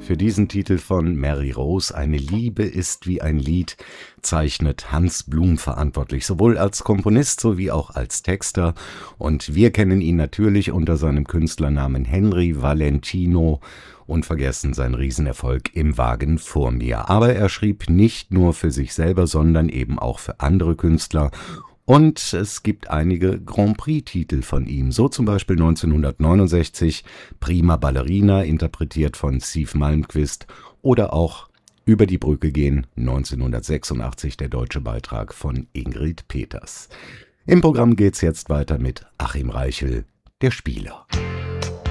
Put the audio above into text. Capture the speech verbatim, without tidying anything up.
Für diesen Titel von Mary Rose, Eine Liebe ist wie ein Lied, zeichnet Hans Blum verantwortlich, sowohl als Komponist sowie auch als Texter. Und wir kennen ihn natürlich unter seinem Künstlernamen Henry Valentino und vergessen seinen Riesenerfolg Im Wagen vor mir. Aber er schrieb nicht nur für sich selber, sondern eben auch für andere Künstler. Und es gibt einige Grand Prix-Titel von ihm, so zum Beispiel neunzehnhundertneunundsechzig Prima Ballerina, interpretiert von Siw Malmkvist, oder auch Über die Brücke gehen, neunzehnhundertsechsundachtzig der deutsche Beitrag von Ingrid Peters. Im Programm geht's jetzt weiter mit Achim Reichel, der Spieler.